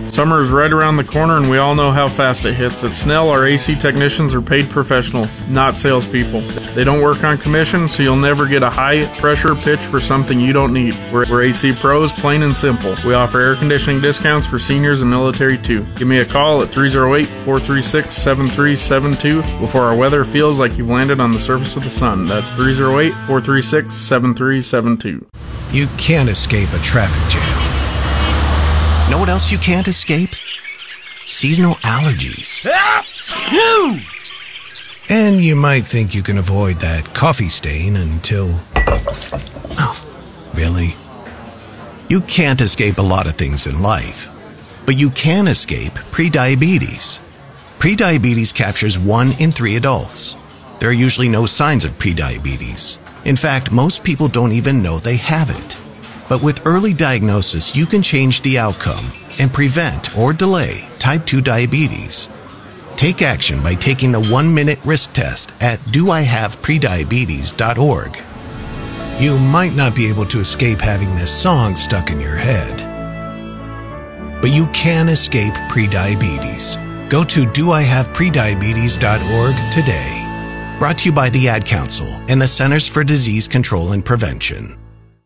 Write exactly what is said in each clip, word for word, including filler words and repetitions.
Summer is right around the corner, and we all know how fast it hits. At Snell, our A C technicians are paid professionals, not salespeople. They don't work on commission, so you'll never get a high-pressure pitch for something you don't need. We're, we're A C pros, plain and simple. We offer air conditioning discounts for seniors and military, too. Give me a call at three oh eight, four three six, seven three seven two before our weather feels like you've landed on the surface of the sun. That's three oh eight, four three six, seven three seven two. You can't escape a traffic jam. Know what else you can't escape? Seasonal allergies. And you might think you can avoid that coffee stain until... Oh, really? You can't escape a lot of things in life, but you can escape prediabetes. Prediabetes captures one in three adults. There are usually no signs of prediabetes. In fact, most people don't even know they have it. But with early diagnosis, you can change the outcome and prevent or delay type two diabetes. Take action by taking the one-minute risk test at do I have prediabetes dot org. You might not be able to escape having this song stuck in your head, but you can escape prediabetes. Go to do I have prediabetes dot org today. Brought to you by the Ad Council and the Centers for Disease Control and Prevention.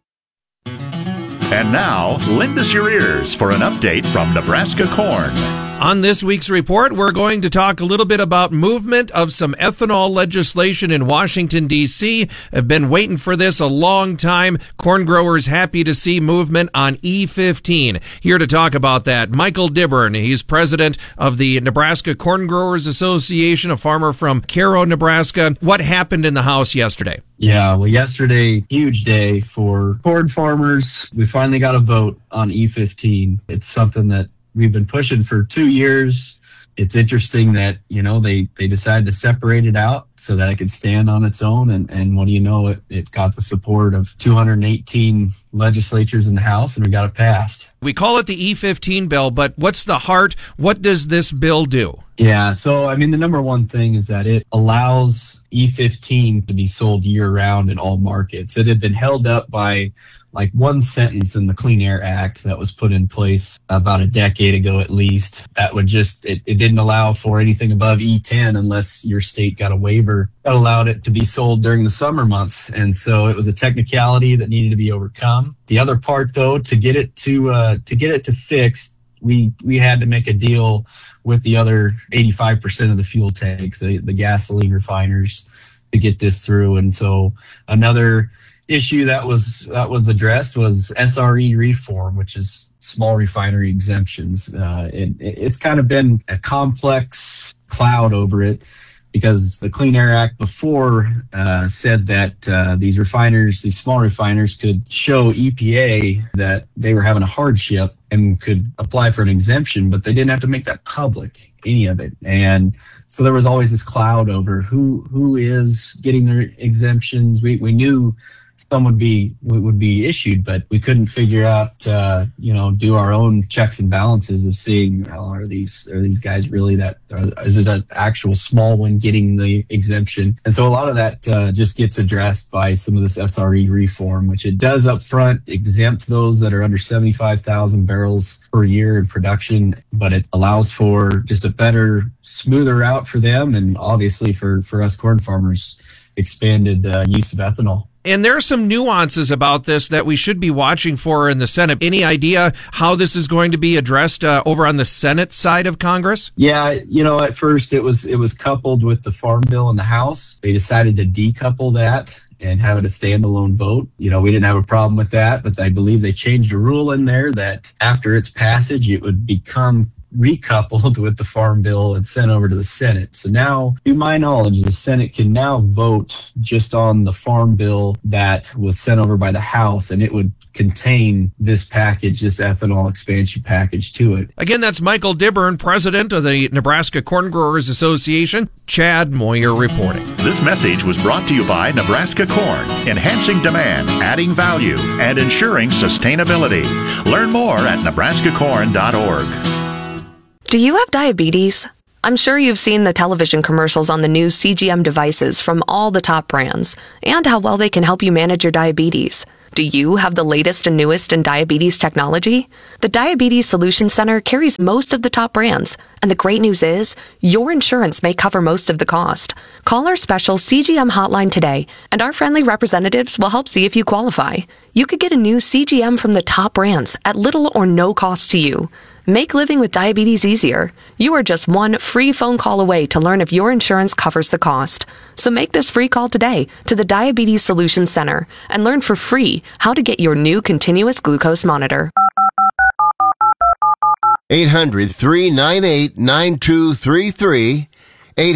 And now, lend us your ears for an update from Nebraska Corn. On this week's report, we're going to talk a little bit about movement of some ethanol legislation in Washington, D C Have been waiting for this a long time. Corn growers happy to see movement on E fifteen. Here to talk about that, Michael Dibburn. He's president of the Nebraska Corn Growers Association, a farmer from Cairo, Nebraska. What happened in the House yesterday? Yeah, well, yesterday, huge day for corn farmers. We finally got a vote on E fifteen. It's something that we've been pushing for two years. It's interesting that, you know, they, they decided to separate it out so that it could stand on its own. And, and what do you know, it, it got the support of two hundred eighteen legislatures in the House, and we got it passed. We call it the E fifteen bill, but what's the heart? What does this bill do? Yeah, so, I mean, the number one thing is that it allows E fifteen to be sold year-round in all markets. It had been held up by like one sentence in the Clean Air Act that was put in place about a decade ago at least. That would just, it, it didn't allow for anything above E ten unless your state got a waiver that allowed it to be sold during the summer months. And so it was a technicality that needed to be overcome. The other part, though, to get it to uh, to get it to fix, we we had to make a deal with the other eighty-five percent of the fuel tank, the, the gasoline refiners, to get this through. And so another issue that was that was addressed was S R E reform, which is small refinery exemptions. Uh, it, it's kind of been a complex cloud over it because the Clean Air Act before uh, said that uh, these refiners, these small refiners, could show E P A that they were having a hardship and could apply for an exemption, but they didn't have to make that public, any of it. And so there was always this cloud over who who is getting their exemptions. We we knew some would be would be issued, but we couldn't figure out, uh, you know, do our own checks and balances of seeing, well, are these are these guys really that? Are, is it an actual small one getting the exemption? And so a lot of that uh, just gets addressed by some of this S R E reform, which it does up front exempt those that are under seventy-five thousand barrels per year in production, but it allows for just a better, smoother route for them, and obviously for for us corn farmers, expanded uh, use of ethanol. And there are some nuances about this that we should be watching for in the Senate. Any idea how this is going to be addressed uh, over on the Senate side of Congress? Yeah, you know, at first it was it was coupled with the Farm Bill in the House. They decided to decouple that and have it a standalone vote. You know, we didn't have a problem with that, but I believe they changed a rule in there that after its passage, it would become recoupled with the Farm Bill and sent over to the Senate. So now, to my knowledge, the Senate can now vote just on the Farm Bill that was sent over by the House, and it would contain this package, this ethanol expansion package to it. Again, that's Michael Dibburn, president of the Nebraska Corn Growers Association. Chad Moyer reporting. This message was brought to you by Nebraska Corn, enhancing demand, adding value, and ensuring sustainability. Learn more at nebraska corn dot org. Do you have diabetes? I'm sure you've seen the television commercials on the new C G M devices from all the top brands and how well they can help you manage your diabetes. Do you have the latest and newest in diabetes technology? The Diabetes Solution Center carries most of the top brands, and the great news is your insurance may cover most of the cost. Call our special C G M hotline today, and our friendly representatives will help see if you qualify. You could get a new C G M from the top brands at little or no cost to you. Make living with diabetes easier. You are just one free phone call away to learn if your insurance covers the cost. So make this free call today to the Diabetes Solution Center and learn for free how to get your new continuous glucose monitor. eight hundred, three nine eight, nine two three three.